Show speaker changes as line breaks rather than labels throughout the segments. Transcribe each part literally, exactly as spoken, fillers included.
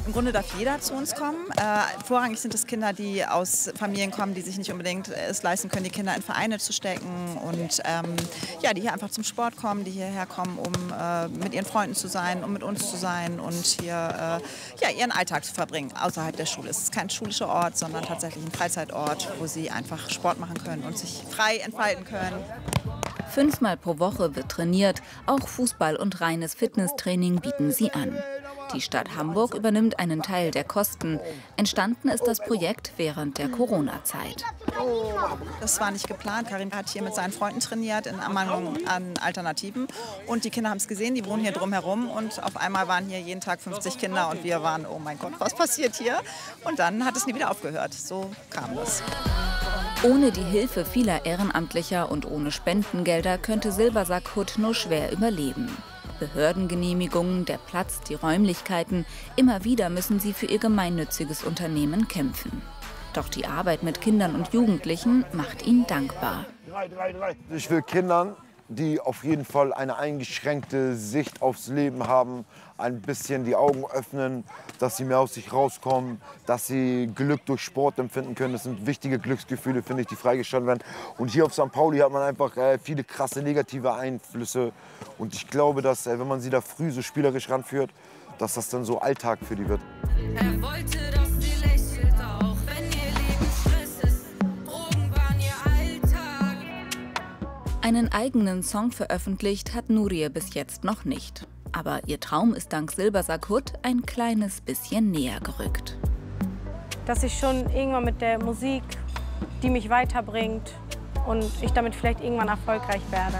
Im Grunde darf jeder zu uns kommen. Äh, vorrangig sind es Kinder, die aus Familien kommen, die sich nicht unbedingt es leisten können, die Kinder in Vereine zu stecken. Und ähm, ja, die hier einfach zum Sport kommen, die hierher kommen, um äh, mit ihren Freunden zu sein, um mit uns zu sein und hier äh, ja, ihren Alltag zu verbringen außerhalb der Schule. Es ist kein schulischer Ort, sondern tatsächlich ein Freizeitort, wo sie einfach Sport machen können und sich frei entfalten können.
Fünfmal pro Woche wird trainiert, auch Fußball und reines Fitnesstraining bieten sie an. Die Stadt Hamburg übernimmt einen Teil der Kosten. Entstanden ist das Projekt während der Corona-Zeit.
Das war nicht geplant. Karim hat hier mit seinen Freunden trainiert in Ermangelung an Alternativen. Und die Kinder haben es gesehen, die wohnen hier drumherum. Und auf einmal waren hier jeden Tag fünfzig Kinder und wir waren, oh mein Gott, was passiert hier? Und dann hat es nie wieder aufgehört. So kam das.
Ohne die Hilfe vieler Ehrenamtlicher und ohne Spendengelder könnte Silbersack Hood nur schwer überleben. Behördengenehmigungen, der Platz, die Räumlichkeiten. Immer wieder müssen sie für ihr gemeinnütziges Unternehmen kämpfen. Doch die Arbeit mit Kindern und Jugendlichen macht ihn dankbar.
Ich will Kindern, die auf jeden Fall eine eingeschränkte Sicht aufs Leben haben, ein bisschen die Augen öffnen, dass sie mehr aus sich rauskommen, dass sie Glück durch Sport empfinden können. Das sind wichtige Glücksgefühle, finde ich, die freigestellt werden. Und hier auf Sankt Pauli hat man einfach äh, viele krasse negative Einflüsse. Und ich glaube, dass, äh, wenn man sie da früh so spielerisch ranführt, dass das dann so Alltag für die wird.
Er wollte, dass sie lächelt, auch wenn ihr Leben Stress ist. Drogen waren ihr Alltag.
Einen eigenen Song veröffentlicht hat Nurie bis jetzt noch nicht. Aber ihr Traum ist dank Silbersack Hood ein kleines bisschen näher gerückt.
Dass ich schon irgendwann mit der Musik, die mich weiterbringt und ich damit vielleicht irgendwann erfolgreich werde.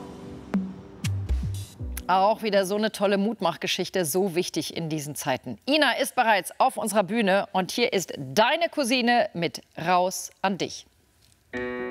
Auch wieder so eine tolle Mutmachgeschichte, so wichtig in diesen Zeiten. Ina ist bereits auf unserer Bühne und hier ist deine Cousine mit Raus an dich.